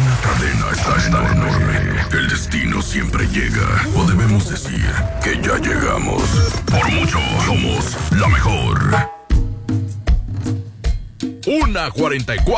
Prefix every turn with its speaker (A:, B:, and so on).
A: cadena está enorme. El destino siempre llega. O debemos decir que ya llegamos. Por mucho, somos la mejor.
B: 1:44.